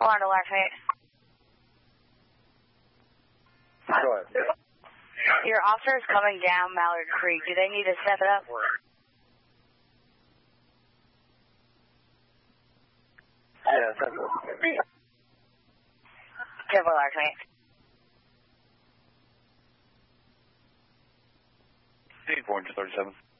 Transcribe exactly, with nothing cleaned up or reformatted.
Hold on to last minute. Go ahead. Your officer is coming down Mallard Creek. Do they need to step it up? Yeah, that's it. Careful, last minute. four hundred thirty-seven.